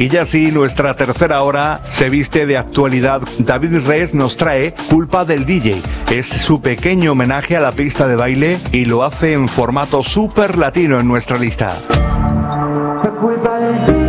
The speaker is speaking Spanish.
Y ya sí, nuestra tercera hora se viste de actualidad. David Res nos trae Culpa del DJ. Es su pequeño homenaje a la pista de baile y lo hace en formato súper latino en nuestra lista. Culpa del DJ.